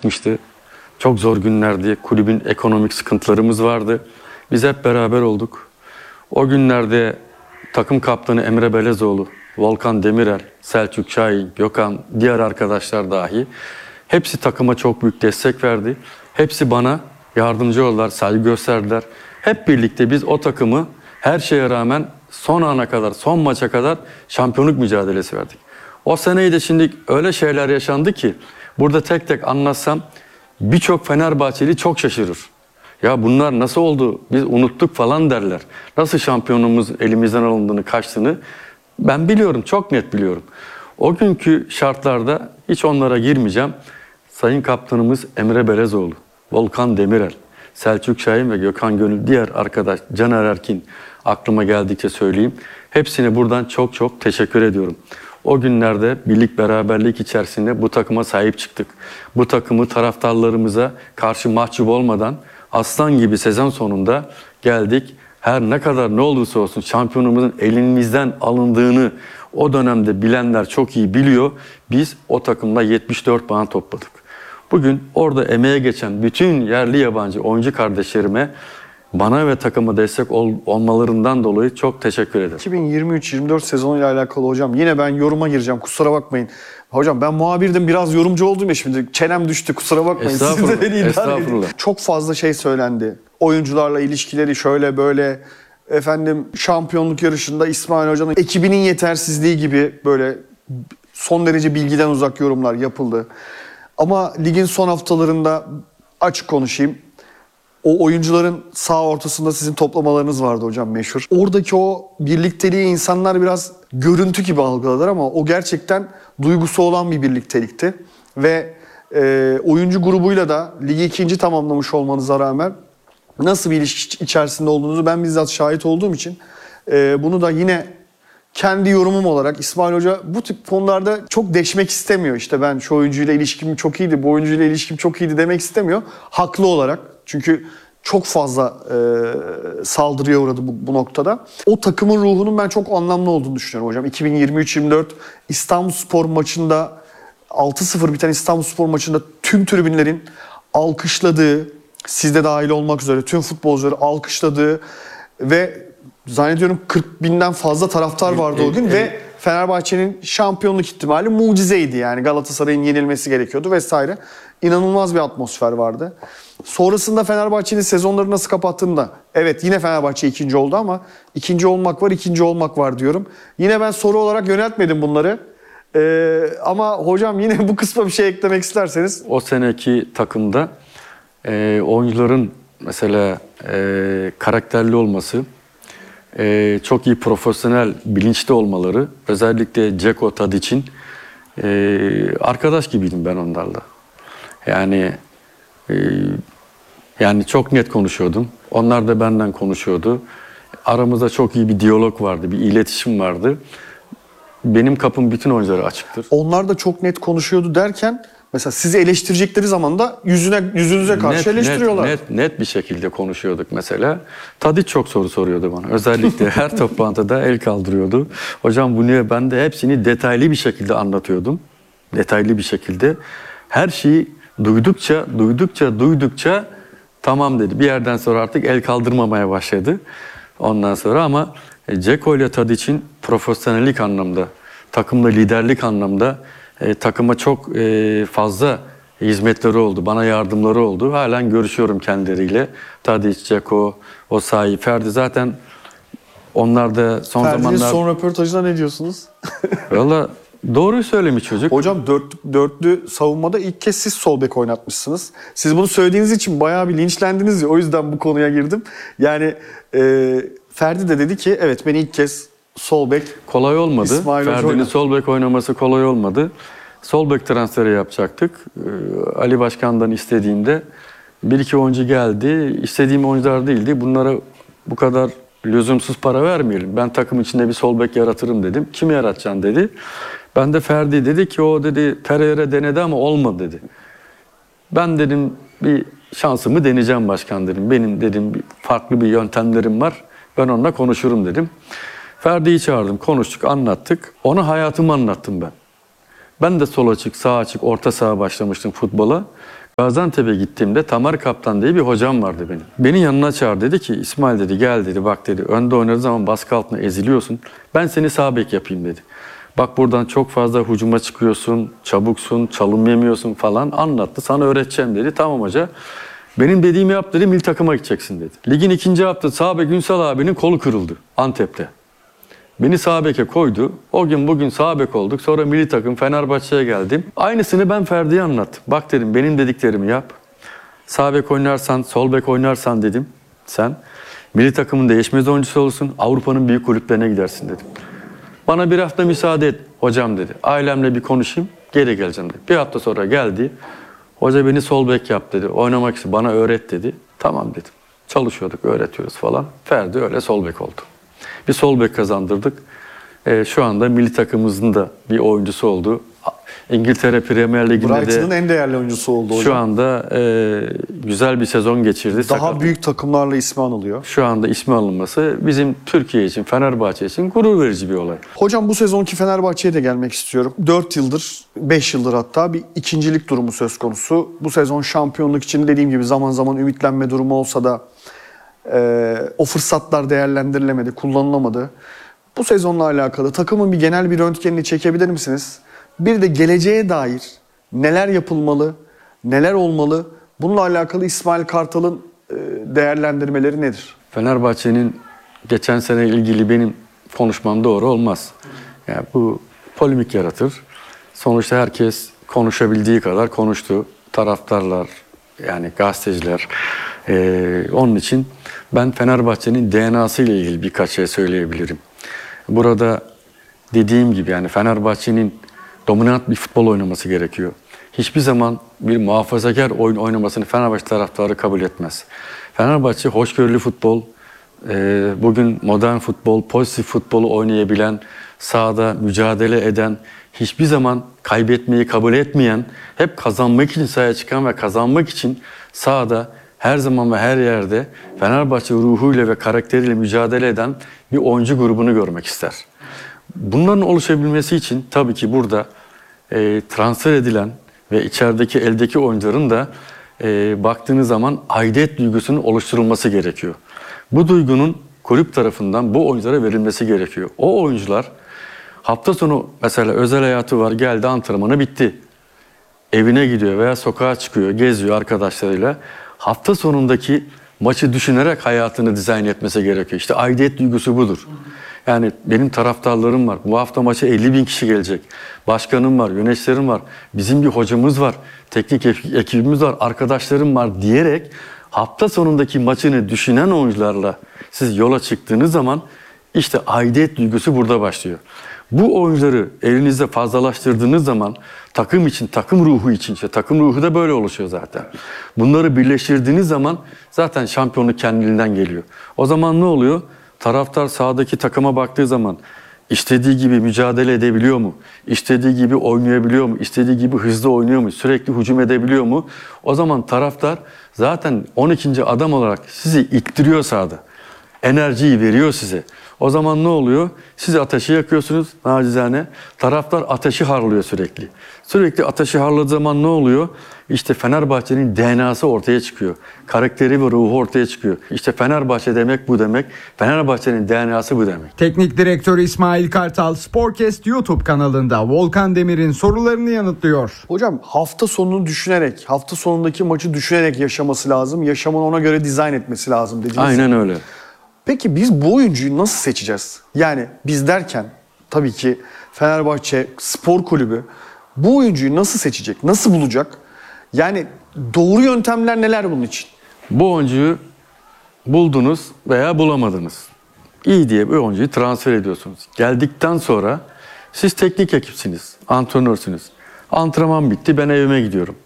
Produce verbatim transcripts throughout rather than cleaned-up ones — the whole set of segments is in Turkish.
çıkmıştı. Çok zor günlerdi. Kulübün ekonomik sıkıntılarımız vardı. Biz hep beraber olduk. O günlerde takım kaptanı Emre Belezoğlu, Volkan Demirel, Selçuk Şahin, Gökhan, diğer arkadaşlar dahi hepsi takıma çok büyük destek verdi. Hepsi bana yardımcı oldular, saygı gösterdiler. Hep birlikte biz o takımı her şeye rağmen son ana kadar, son maça kadar şampiyonluk mücadelesi verdik. O seneyi de şimdi öyle şeyler yaşandı ki burada tek tek anlatsam birçok Fenerbahçeli çok şaşırır. Ya bunlar nasıl oldu? Biz unuttuk falan derler. Nasıl şampiyonluğumuz elimizden alındığını, kaçtığını ben biliyorum, çok net biliyorum. O günkü şartlarda hiç onlara girmeyeceğim. Sayın Kaptanımız Emre Belezoğlu, Volkan Demirel, Selçuk Şahin ve Gökhan Gönül, diğer arkadaş Caner Erkin, aklıma geldikçe söyleyeyim. Hepsine buradan çok çok teşekkür ediyorum. O günlerde birlik beraberlik içerisinde bu takıma sahip çıktık. Bu takımı taraftarlarımıza karşı mahcup olmadan aslan gibi sezon sonunda geldik. Her ne kadar ne olursa olsun şampiyonumuzun elimizden alındığını o dönemde bilenler çok iyi biliyor. Biz o takımda yetmiş dört puan topladık. Bugün orada emeğe geçen bütün yerli yabancı oyuncu kardeşlerime bana ve takıma destek ol, olmalarından dolayı çok teşekkür ederim. iki bin yirmi üç yirmi dört sezonuyla alakalı hocam yine ben yoruma gireceğim, kusura bakmayın. Hocam ben muhabirdim, biraz yorumcu oldum ya, şimdi çenem düştü, kusura bakmayın. Estağfurullah, Siz de beni idare estağfurullah. edin. Çok fazla şey söylendi. Oyuncularla ilişkileri şöyle böyle, efendim şampiyonluk yarışında İsmail Hoca'nın ekibinin yetersizliği gibi böyle son derece bilgiden uzak yorumlar yapıldı. Ama ligin son haftalarında açık konuşayım, o oyuncuların sağ ortasında sizin toplamalarınız vardı hocam, meşhur. Oradaki o birlikteliği insanlar biraz görüntü gibi algıladılar ama o gerçekten duygusu olan bir birliktelikti. Ve e, oyuncu grubuyla da ligi ikinci tamamlamış olmanıza rağmen nasıl bir ilişki içerisinde olduğunuzu ben bizzat şahit olduğum için e, bunu da yine kendi yorumum olarak, İsmail Hoca bu tip konularda çok deşmek istemiyor. İşte ben şu oyuncuyla ilişkim çok iyiydi, bu oyuncuyla ilişkim çok iyiydi demek istemiyor. Haklı olarak. Çünkü çok fazla e, saldırıya uğradı bu, bu noktada. O takımın ruhunun ben çok anlamlı olduğunu düşünüyorum hocam. iki bin yirmi üç yirmi dört İstanbulspor maçında, altı sıfır biten İstanbulspor maçında tüm tribünlerin alkışladığı, siz de dahil olmak üzere tüm futbolcuları alkışladığı ve zannediyorum kırk binden fazla taraftar vardı o gün ve Fenerbahçe'nin şampiyonluk ihtimali mucizeydi. Yani Galatasaray'ın yenilmesi gerekiyordu vesaire. İnanılmaz bir atmosfer vardı. Sonrasında Fenerbahçe'nin sezonları nasıl kapattığında, evet yine Fenerbahçe ikinci oldu ama ikinci olmak var, ikinci olmak var diyorum. Yine ben soru olarak yöneltmedim bunları. Ee, ama hocam yine bu kısma bir şey eklemek isterseniz. O seneki takımda e, oyuncuların mesela e, karakterli olması, e, çok iyi profesyonel, bilinçli olmaları, özellikle Ceko, Tadić'in e, arkadaş gibiydim ben onlarla. Yani e, yani çok net konuşuyordum. Onlar da benden konuşuyordu. Aramızda çok iyi bir diyalog vardı, bir iletişim vardı. Benim kapım bütün oyunculara açıktır. Onlar da çok net konuşuyordu derken mesela sizi eleştirecekleri zaman da yüzüne yüzünüze karşı net, eleştiriyorlar. Net, net, net bir şekilde konuşuyorduk mesela. Tadić çok soru soruyordu bana. Özellikle her toplantıda el kaldırıyordu. Hocam bu niye? Ben de hepsini detaylı bir şekilde anlatıyordum. Detaylı bir şekilde. Her şeyi duydukça, duydukça, duydukça tamam dedi. Bir yerden sonra artık el kaldırmamaya başladı. Ondan sonra ama Ceko ile Tadić'in profesyonellik anlamda, takımda liderlik anlamda e, takıma çok e, fazla hizmetleri oldu. Bana yardımları oldu. Halen görüşüyorum kendileriyle. Tadić, Ceko, Osayi, Ferdi zaten onlar da son Ferdi'nin zamanlar... son röportajına ne diyorsunuz? Valla doğruyu söylemiş çocuk. Hocam dört, dörtlü savunmada ilk kez siz sol bek oynatmışsınız. Siz bunu söylediğiniz için bayağı bir linçlendiniz ya, o yüzden bu konuya girdim. Yani e, Ferdi de dedi ki evet ben ilk kez sol bek. Kolay olmadı. İsmail Hoca Ferdi'nin oynadı. sol bek oynaması kolay olmadı. Sol bek transferi yapacaktık. Ee, Ali Başkan'dan istediğimde bir iki oyuncu geldi. İstediğim oyuncular değildi. Bunlara bu kadar lüzumsuz para vermeyelim. Ben takım içinde bir sol bek yaratırım dedim. Kimi yaratacaksın dedi. Ben de Ferdi dedi ki o dedi Pereira denedi ama olmadı dedi. Ben dedim bir şansımı deneyeceğim başkan dedim. Benim dedim farklı bir yöntemlerim var. Ben onunla konuşurum dedim. Ferdi'yi çağırdım, konuştuk, anlattık. Ona hayatımı anlattım ben. Ben de sol açık, sağ açık, orta saha başlamıştım futbola. Gaziantep'e gittiğimde Tamer Kaptan diye bir hocam vardı benim. Beni yanına çağırdı, dedi ki İsmail dedi gel dedi, bak dedi önde oynadığı zaman baskı altında eziliyorsun. Ben seni sağ bek yapayım dedi. Bak buradan çok fazla hücuma çıkıyorsun, çabuksun, çalım yemiyorsun falan anlattı. Sana öğreteceğim dedi. Tamam hoca. Benim dediğimi yap dedi, milli takıma gideceksin dedi. Ligin ikinci hafta sağ bek Ünsal abinin kolu kırıldı Antep'te. Beni sağ beke koydu. O gün bugün sağ bek olduk. Sonra milli takım Fenerbahçe'ye geldim. Aynısını ben Ferdi'ye anlattım. Bak dedim benim dediklerimi yap. Sağ bek oynarsan, sol bek oynarsan dedim. Sen milli takımın değişmez oyuncusu olursun. Avrupa'nın büyük kulüplerine gidersin dedim. Bana bir hafta müsaade et hocam dedi. Ailemle bir konuşayım, geri geleceğim dedi. Bir hafta sonra geldi. Hoca beni sol bek yap dedi. Oynamak için bana öğret dedi. Tamam dedim. Çalışıyorduk, öğretiyoruz falan. Ferdi öyle sol bek oldu. Bir sol bek kazandırdık. Ee, şu anda milli takımımızın da bir oyuncusu oldu. İngiltere Premier Ligi'nde Brighton'ın de en değerli oyuncusu oldu hocam. şu anda e, güzel bir sezon geçirdi. Daha Sakat. büyük takımlarla ismi anılıyor. Şu anda ismi alınması bizim Türkiye için, Fenerbahçe için gurur verici bir olay. Hocam bu sezonki Fenerbahçe'ye de gelmek istiyorum. dört yıldır, beş yıldır hatta bir ikincilik durumu söz konusu. Bu sezon şampiyonluk için dediğim gibi zaman zaman ümitlenme durumu olsa da e, o fırsatlar değerlendirilemedi, kullanılamadı. Bu sezonla alakalı takımın bir genel bir röntgenini çekebilir misiniz? Bir de geleceğe dair neler yapılmalı, neler olmalı? Bununla alakalı İsmail Kartal'ın e, değerlendirmeleri nedir? Fenerbahçe'nin geçen sene ilgili benim konuşmam doğru olmaz. Yani bu polemik yaratır. Sonuçta herkes konuşabildiği kadar konuştu. Taraftarlar, yani gazeteciler. Ee, onun için ben Fenerbahçe'nin D N A'sı ile ilgili birkaç şey söyleyebilirim. Burada dediğim gibi yani Fenerbahçe'nin dominant bir futbol oynaması gerekiyor. Hiçbir zaman bir muhafazakar oyun oynamasını Fenerbahçe taraftarı kabul etmez. Fenerbahçe hoşgörülü futbol, e, bugün modern futbol, pozitif futbolu oynayabilen, sahada mücadele eden, hiçbir zaman kaybetmeyi kabul etmeyen, hep kazanmak için sahaya çıkan ve kazanmak için sahada her zaman ve her yerde Fenerbahçe ruhuyla ve karakteriyle mücadele eden bir oyuncu grubunu görmek ister. Bunların oluşabilmesi için tabii ki burada e, transfer edilen ve içerideki eldeki oyuncuların da e, baktığınız zaman aidiyet duygusunun oluşturulması gerekiyor. Bu duygunun kulüp tarafından bu oyunculara verilmesi gerekiyor. O oyuncular hafta sonu mesela özel hayatı var, geldi antrenmanı bitti. Evine gidiyor veya sokağa çıkıyor, geziyor arkadaşlarıyla. Hafta sonundaki maçı düşünerek hayatını dizayn etmesi gerekiyor. İşte aidiyet duygusu budur. Yani benim taraftarlarım var. Bu hafta maça elli bin kişi gelecek. Başkanım var, yöneticilerim var. Bizim bir hocamız var. Teknik ekibimiz var, arkadaşlarım var diyerek hafta sonundaki maçını düşünen oyuncularla siz yola çıktığınız zaman işte aidiyet duygusu burada başlıyor. Bu oyuncuları elinizde fazlalaştırdığınız zaman takım için, takım ruhu için, işte takım ruhu da böyle oluşuyor zaten. Bunları birleştirdiğiniz zaman zaten şampiyonluk kendiliğinden geliyor. O zaman ne oluyor? Taraftar sahadaki takıma baktığı zaman istediği gibi mücadele edebiliyor mu? İstediği gibi oynayabiliyor mu? İstediği gibi hızlı oynuyor mu? Sürekli hücum edebiliyor mu? O zaman taraftar zaten on ikinci adam olarak sizi ittiriyor sahada. Enerjiyi veriyor size. O zaman ne oluyor? Siz ateşi yakıyorsunuz nacizane. Taraftar ateşi harlıyor sürekli. Sürekli ateşi harladığı zaman ne oluyor? İşte Fenerbahçe'nin D N A'sı ortaya çıkıyor. Karakteri ve ruhu ortaya çıkıyor. İşte Fenerbahçe demek bu demek. Fenerbahçe'nin D N A'sı bu demek. Teknik direktör İsmail Kartal Sporcast YouTube kanalında Volkan Demir'in sorularını yanıtlıyor. Hocam hafta sonunu düşünerek, hafta sonundaki maçı düşünerek yaşaması lazım. Yaşamını ona göre dizayn etmesi lazım dediniz. Aynen öyle. Peki biz bu oyuncuyu nasıl seçeceğiz? Yani biz derken tabii ki Fenerbahçe Spor Kulübü bu oyuncuyu nasıl seçecek? Nasıl bulacak? Yani doğru yöntemler neler bunun için? Bu oyuncuyu buldunuz veya bulamadınız. İyi diye bir oyuncuyu transfer ediyorsunuz. Geldikten sonra siz teknik ekipsiniz, antrenörsünüz. Antrenman bitti, ben evime gidiyorum.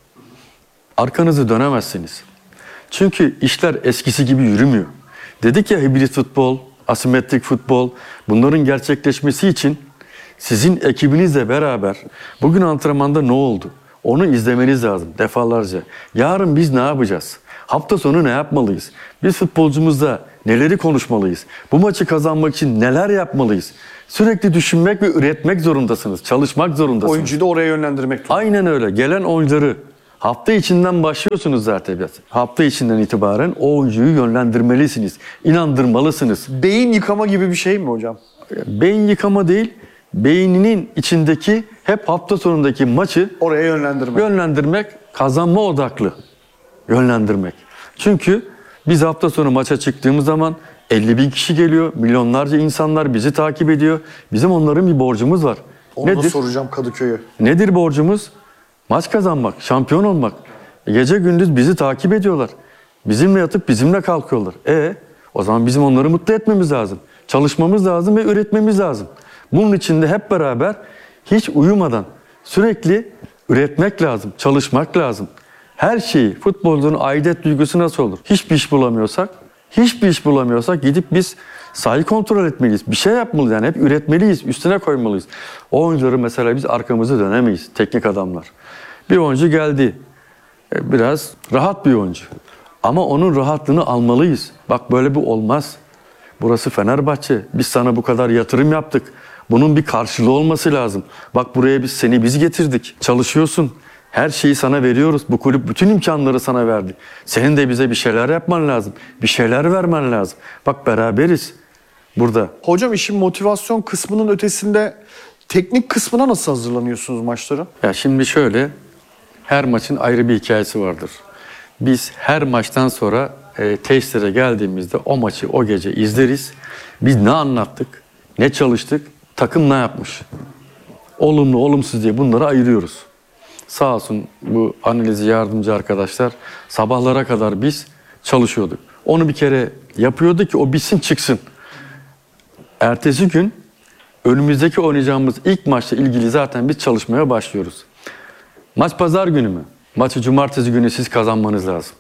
Arkanızı dönemezsiniz. Çünkü işler eskisi gibi yürümüyor. Dedik ya hibrit futbol, asimetrik futbol, bunların gerçekleşmesi için sizin ekibinizle beraber bugün antrenmanda ne oldu? Onu izlemeniz lazım defalarca. Yarın biz ne yapacağız? Hafta sonu ne yapmalıyız? Biz futbolcumuzda neleri konuşmalıyız? Bu maçı kazanmak için neler yapmalıyız? Sürekli düşünmek ve üretmek zorundasınız. Çalışmak zorundasınız. Oyuncuyu da oraya yönlendirmek zorunda. Aynen öyle. Gelen oyuncuları Hafta içinden başlıyorsunuz zaten. Hafta içinden itibaren o oyuncuyu yönlendirmelisiniz. İnandırmalısınız. Beyin yıkama gibi bir şey mi hocam? Beyin yıkama değil, beyninin içindeki hep hafta sonundaki maçı Oraya yönlendirme. yönlendirmek, kazanma odaklı yönlendirmek. Çünkü biz hafta sonu maça çıktığımız zaman elli bin kişi geliyor, milyonlarca insanlar bizi takip ediyor. Bizim onların bir borcumuz var. Onu da Nedir? soracağım Kadıköy'ü. Nedir borcumuz? Maç kazanmak, şampiyon olmak. Gece gündüz bizi takip ediyorlar. Bizimle yatıp bizimle kalkıyorlar. E o zaman bizim onları mutlu etmemiz lazım. Çalışmamız lazım ve üretmemiz lazım. Bunun için de hep beraber hiç uyumadan sürekli üretmek lazım, çalışmak lazım. Her şeyi, futbolcunun aidiyet duygusu nasıl olur? Hiçbir iş bulamıyorsak, hiçbir iş bulamıyorsak gidip biz sahayı kontrol etmeliyiz. Bir şey yapmalıyız yani hep üretmeliyiz, üstüne koymalıyız. O oyuncuları mesela biz arkamızı dönemeyiz, teknik adamlar. Bir oyuncu geldi, biraz rahat bir oyuncu. Ama onun rahatlığını almalıyız. Bak böyle bir olmaz. Burası Fenerbahçe. Biz sana bu kadar yatırım yaptık. Bunun bir karşılığı olması lazım. Bak buraya biz seni biz getirdik. Çalışıyorsun. Her şeyi sana veriyoruz. Bu kulüp bütün imkanları sana verdi. Senin de bize bir şeyler yapman lazım. Bir şeyler vermen lazım. Bak beraberiz burada. Hocam işin motivasyon kısmının ötesinde teknik kısmına nasıl hazırlanıyorsunuz maçlara? Ya şimdi şöyle, her maçın ayrı bir hikayesi vardır. Biz her maçtan sonra e, tesislere geldiğimizde o maçı o gece izleriz. Biz ne anlattık, ne çalıştık, takım ne yapmış. Olumlu, olumsuz diye bunları ayırıyoruz. Sağ olsun bu analizi yardımcı arkadaşlar sabahlara kadar biz çalışıyorduk. Onu bir kere yapıyordu ki o bitsin çıksın. Ertesi gün önümüzdeki oynayacağımız ilk maçla ilgili zaten biz çalışmaya başlıyoruz. Maç pazar günü mü? Maçı cumartesi günü siz kazanmanız lazım.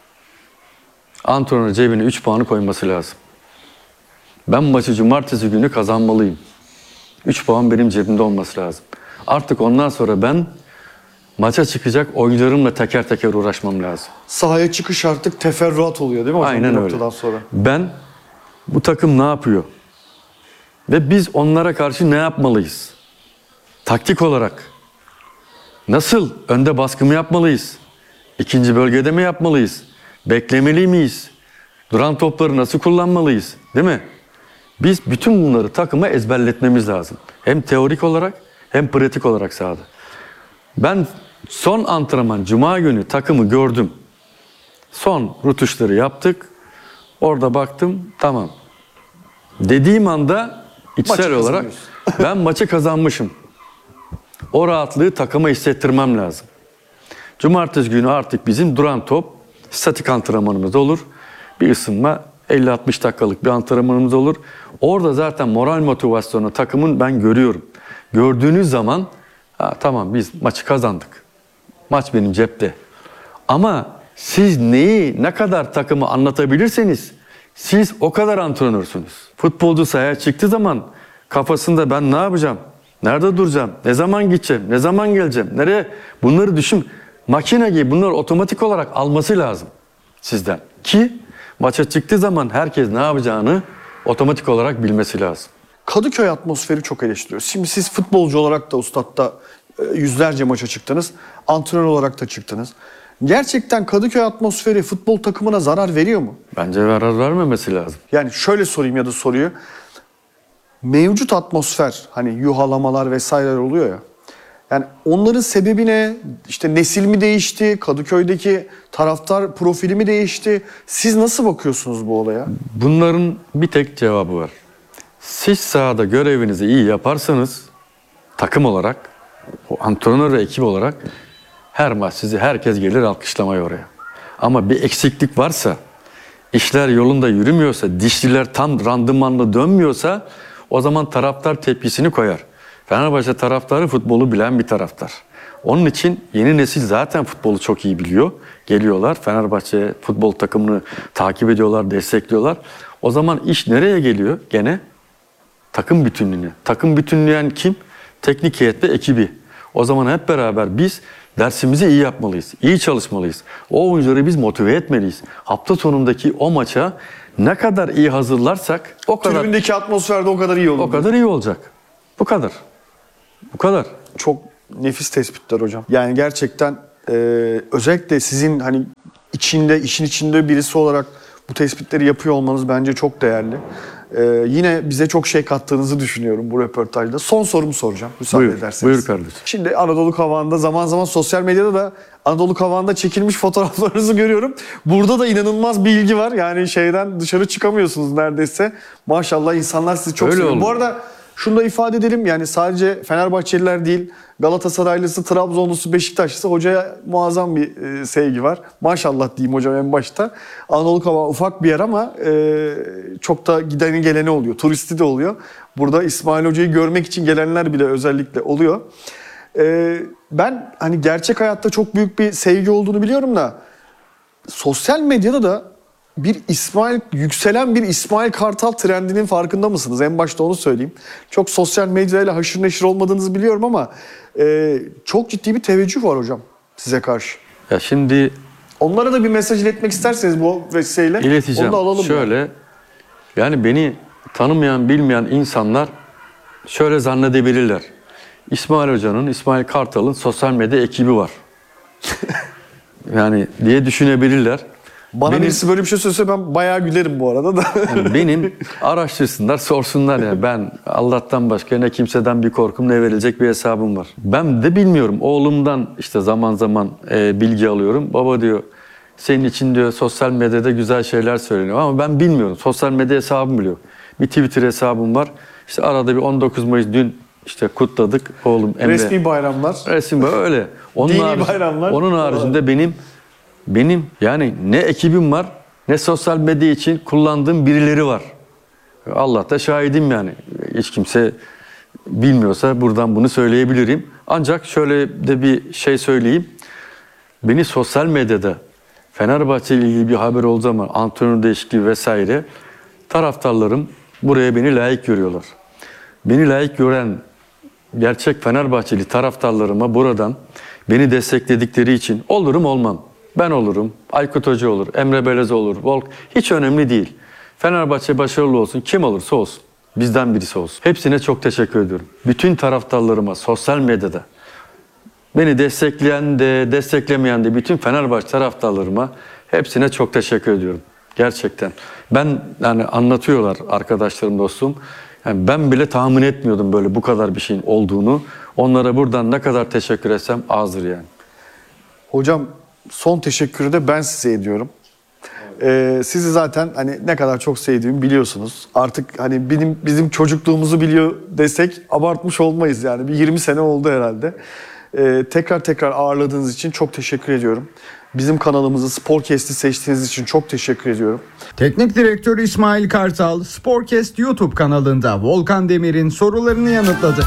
Antrenör cebine üç puanı koyması lazım. Ben maçı cumartesi günü kazanmalıyım. üç puan benim cebimde olması lazım. Artık ondan sonra ben maça çıkacak oyuncularımla teker teker uğraşmam lazım. Sahaya çıkış artık teferruat oluyor değil mi hocam? Aynen bir öyle. noktadan sonra. Ben bu takım ne yapıyor? Ve biz onlara karşı ne yapmalıyız? Taktik olarak nasıl önde baskı mı yapmalıyız? İkinci bölgede mi yapmalıyız? Beklemeli miyiz? Duran topları nasıl kullanmalıyız? Değil mi? Biz bütün bunları takıma ezberletmemiz lazım. Hem teorik olarak hem pratik olarak sahada. Ben son antrenman Cuma günü takımı gördüm. Son rutuşları yaptık. Orada baktım tamam. Dediğim anda içsel Maçı olarak kazanıyorsun. ben maçı kazanmışım. O rahatlığı takıma hissettirmem lazım. Cumartesi günü artık bizim duran top statik antrenmanımız olur. Bir ısınma elli altmış dakikalık bir antrenmanımız olur. Orada zaten moral motivasyonu takımın ben görüyorum. Gördüğünüz zaman ha, tamam biz maçı kazandık. Maç benim cepte. Ama siz neyi ne kadar takımı anlatabilirseniz siz o kadar antrenörsünüz. Futbolcu sahaya çıktığı zaman kafasında ben ne yapacağım? Nerede duracağım? Ne zaman gideceğim? Ne zaman geleceğim? Nereye? Bunları düşün. Makine gibi bunları otomatik olarak alması lazım sizden. Ki maça çıktığı zaman herkes ne yapacağını otomatik olarak bilmesi lazım. Kadıköy atmosferi çok eleştiriyoruz. Şimdi siz futbolcu olarak da Ustad'da e, yüzlerce maça çıktınız. Antrenör olarak da çıktınız. Gerçekten Kadıköy atmosferi futbol takımına zarar veriyor mu? Bence zarar vermemesi lazım. Yani şöyle sorayım ya da soruyu. Mevcut atmosfer hani yuhalamalar vesaireler oluyor ya. Yani onların sebebi ne? İşte nesil mi değişti? Kadıköy'deki taraftar profili mi değişti? Siz nasıl bakıyorsunuz bu olaya? Bunların bir tek cevabı var. Siz sahada görevinizi iyi yaparsanız takım olarak, o antrenör ve ekip olarak her maç sizi herkes gelir alkışlamaya oraya. Ama bir eksiklik varsa, işler yolunda yürümüyorsa, dişliler tam randımanla dönmüyorsa o zaman taraftar tepkisini koyar. Fenerbahçe taraftarı futbolu bilen bir taraftar. Onun için yeni nesil zaten futbolu çok iyi biliyor. Geliyorlar Fenerbahçe futbol takımını takip ediyorlar, destekliyorlar. O zaman iş nereye geliyor gene? Takım bütünlüğüne. Takım bütünlüğün kim? Teknik heyet ve ekibi. O zaman hep beraber biz dersimizi iyi yapmalıyız. İyi çalışmalıyız. O oyuncuları biz motive etmeliyiz. Hafta sonundaki o maça ne kadar iyi hazırlarsak o kadar Tribündeki atmosfer de o kadar iyi olur. o kadar iyi olacak. Bu kadar. Bu kadar. Çok nefis tespitler hocam. Yani gerçekten e, özellikle sizin hani içinde, işin içinde birisi olarak bu tespitleri yapıyor olmanız bence çok değerli. Ee, yine bize çok şey kattığınızı düşünüyorum bu röportajda. Son sorumu soracağım müsaade Buyur, ederseniz. buyur kardeşim. Şimdi Anadolu Kavağı'nda zaman zaman sosyal medyada da Anadolu Kavağı'nda çekilmiş fotoğraflarınızı görüyorum. Burada da inanılmaz bir ilgi var. Yani şeyden dışarı çıkamıyorsunuz neredeyse. Maşallah insanlar sizi çok Öyle seviyor. oldu. Bu arada şunu da ifade edelim. Yani sadece Fenerbahçeliler değil, Galatasaraylısı, Trabzonlusu, Beşiktaşlısı hocaya muazzam bir e, sevgi var. Maşallah diyeyim hocam en başta. Anadolu Kavağı ufak bir yer ama e, çok da gideni geleni oluyor. Turisti de oluyor. Burada İsmail Hoca'yı görmek için gelenler bile özellikle oluyor. E, ben hani gerçek hayatta çok büyük bir sevgi olduğunu biliyorum da sosyal medyada da bir İsmail, yükselen bir İsmail Kartal trendinin farkında mısınız? En başta onu söyleyeyim. Çok sosyal medyayla haşır neşir olmadığınızı biliyorum ama e, çok ciddi bir teveccüh var hocam size karşı. Ya şimdi Onlara da bir mesaj iletmek isterseniz bu vesileyle ileteceğim. onu da alalım. Şöyle, yani. yani beni tanımayan, bilmeyen insanlar şöyle zannedebilirler. İsmail Hoca'nın, İsmail Kartal'ın sosyal medya ekibi var. Yani diye düşünebilirler. Bana benim, birisi böyle bir şey söylese ben bayağı gülerim bu arada da. yani benim araştırsınlar, sorsunlar ya. Ben Allah'tan başka ne kimseden bir korkum ne verilecek bir hesabım var. Ben de bilmiyorum. Oğlumdan işte zaman zaman e, bilgi alıyorum. Baba diyor senin için diyor sosyal medyada güzel şeyler söyleniyor ama ben bilmiyorum. Sosyal medya hesabım bile yok. Bir Twitter hesabım var. İşte arada bir on dokuz Mayıs dün işte kutladık oğlum Emre. Resmi bayramlar. Resim böyle. Onun Dini harici- bayramlar. Onun haricinde benim benim yani ne ekibim var ne sosyal medya için kullandığım birileri var. Allah da şahidim yani. Hiç kimse bilmiyorsa buradan bunu söyleyebilirim. Ancak şöyle de bir şey söyleyeyim. Beni sosyal medyada Fenerbahçe ile ilgili bir haber olduğu zaman antrenör değişikliği vesaire taraftarlarım buraya beni layık görüyorlar. Beni layık gören gerçek Fenerbahçeli taraftarlarıma buradan beni destekledikleri için olurum olmam. Ben olurum, Aykut Hoca olur, Emre Belezoğlu olur, Volk hiç önemli değil. Fenerbahçe başarılı olsun, kim olursa olsun. Bizden birisi olsun. Hepsine çok teşekkür ediyorum. Bütün taraftarlarıma sosyal medyada beni destekleyen de desteklemeyen de bütün Fenerbahçe taraftarlarıma hepsine çok teşekkür ediyorum. Gerçekten. Ben yani anlatıyorlar arkadaşlarım, dostum. Yani ben bile tahmin etmiyordum böyle bu kadar bir şeyin olduğunu. Onlara buradan ne kadar teşekkür etsem azdır yani. Hocam son teşekkürü de ben size ediyorum. Ee, sizi zaten hani ne kadar çok sevdiğimi biliyorsunuz. Artık hani benim bizim çocukluğumuzu biliyor desek abartmış olmayız yani. Bir yirmi sene oldu herhalde. Ee, tekrar tekrar ağırladığınız için çok teşekkür ediyorum. Bizim kanalımızı Sporcast'i seçtiğiniz için çok teşekkür ediyorum. Teknik direktör İsmail Kartal, Sporcast YouTube kanalında Volkan Demir'in sorularını yanıtladı.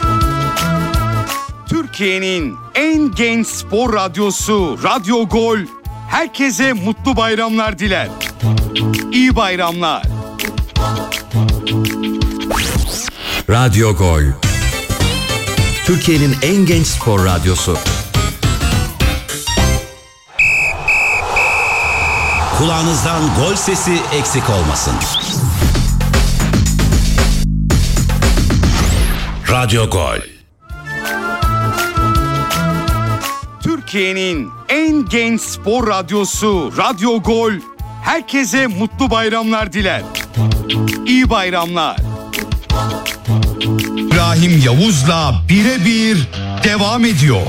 Türkiye'nin en genç spor radyosu Radyo Gol herkese mutlu bayramlar diler. İyi bayramlar. Radyo Gol, Türkiye'nin en genç spor radyosu. Kulağınızdan gol sesi eksik olmasın. Radyo Gol. Türkiye'nin en genç spor radyosu Radyo Gol herkese mutlu bayramlar diler. İyi bayramlar. İbrahim Yavuz'la birebir devam ediyor.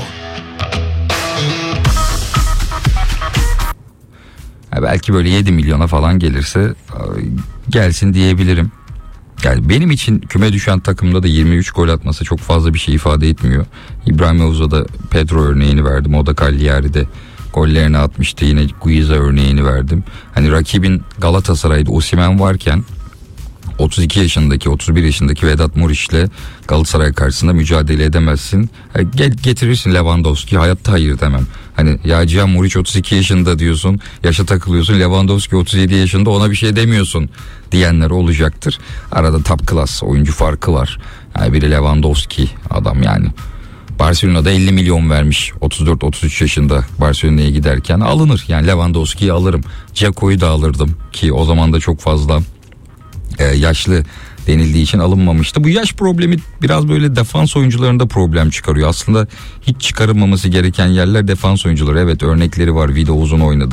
Belki böyle yedi milyona falan gelirse gelsin diyebilirim. Yani benim için küme düşen takımda da yirmi üç gol atması çok fazla bir şey ifade etmiyor. İbrahim Yavuz'a da Pedro örneğini verdim. O da Cagliari'de gollerini atmıştı. Yine Guiza örneğini verdim. Hani rakibin Galatasaray'da Osimhen varken otuz iki yaşındaki otuz bir yaşındaki Vedat Muriç'le Galatasaray karşısında mücadele edemezsin. Gel getirirsin Lewandowski, hayatta hayır demem. Hani ya Cihan Muriç otuz iki yaşında diyorsun, yaşa takılıyorsun. Lewandowski otuz yedi yaşında, ona bir şey demiyorsun diyenler olacaktır. Arada top class oyuncu farkı var. Yani biri Lewandowski adam yani. Barcelona'da elli milyon vermiş otuz dört otuz üç yaşında Barcelona'ya giderken, alınır. Yani Lewandowski'yi alırım. Dzeko'yu da alırdım ki o zaman da çok fazla Ee, yaşlı denildiği için alınmamıştı. Bu yaş problemi biraz böyle defans oyuncularında problem çıkarıyor. Aslında hiç çıkarılmaması gereken yerler defans oyuncuları. Evet, örnekleri var. Vida uzun oynadı.